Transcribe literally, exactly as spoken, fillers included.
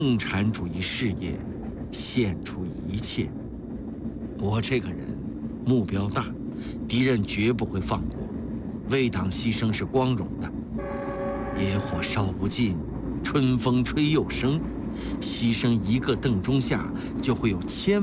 共产主义事业献出一切。我这个人目标大，敌人绝不会放过。为党牺牲是光荣的。野火烧不尽，春风吹又生。牺牲一个邓中夏，就会有千